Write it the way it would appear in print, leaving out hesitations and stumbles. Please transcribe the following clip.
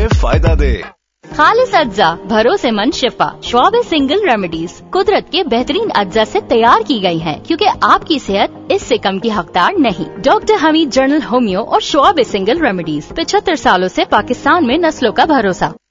फायदा दे। खालिस अज्जा, भरोसेमंद शिफा। श्वाब सिंगल रेमेडीज कुदरत के बेहतरीन अज्जा से तैयार की गई हैं, क्योंकि आपकी सेहत इससे कम की हकदार नहीं। डॉक्टर हमीद, जर्नल होम्यो और श्वाब सिंगल रेमेडीज 75 सालों से पाकिस्तान में नस्लों का भरोसा।